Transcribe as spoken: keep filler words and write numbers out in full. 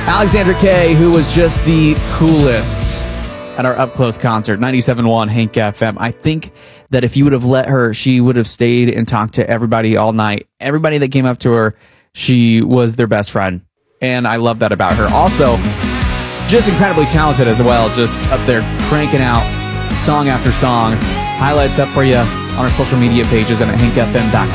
Alexandra Kay, who was just the coolest at our up-close concert, ninety-seven point one Hank F M. I think that if you would have let her, she would have stayed and talked to everybody all night. Everybody that came up to her, she was their best friend. And I love that about her. Also, just incredibly talented as well, just up there cranking out song after song. Highlights up for you on our social media pages and at hank f m dot com.